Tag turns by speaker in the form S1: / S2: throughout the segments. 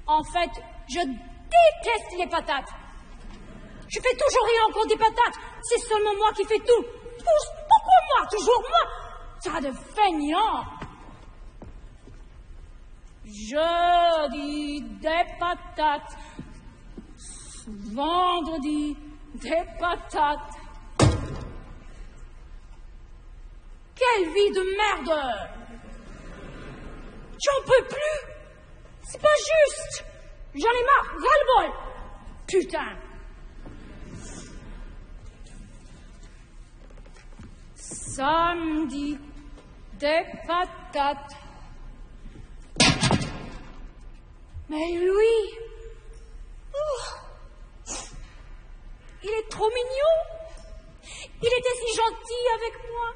S1: En fait, je déteste les patates. Je fais toujours rien encore des patates. C'est seulement moi qui fais tout. Pourquoi moi? Toujours moi? Tas de feignants. Jeudi, des patates. Vendredi, des patates. Quelle vie de merde! J'en peux plus! C'est pas juste! J'en ai marre! Ras-le-bol! Putain! Samedi, des patates. Mais lui, il est trop mignon. Il était si gentil avec moi.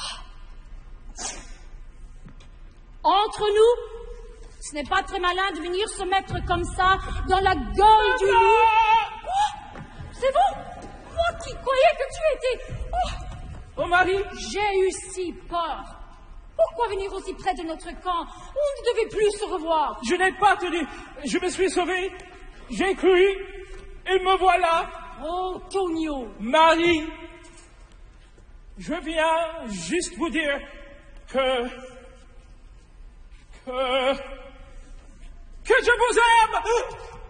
S1: Entre nous, ce n'est pas très malin de venir se mettre comme ça dans la gueule du loup. Quoi? C'est vous? Moi qui croyais que tu étais...
S2: Oh, Marie!
S1: J'ai eu si peur. Pourquoi venir aussi près de notre camp? On ne devait plus se revoir.
S2: Je n'ai pas tenu. Je me suis sauvé. J'ai cru. Et me voilà.
S1: Oh, Tonio.
S2: Marie, je viens juste vous dire que je vous aime.